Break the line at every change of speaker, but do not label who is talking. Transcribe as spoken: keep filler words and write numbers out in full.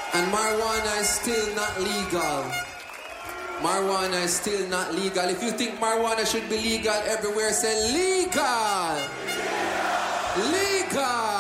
And marijuana is still not legal. Marijuana is still not legal. If you think marijuana should be legal everywhere, say legal. Legal. Legal.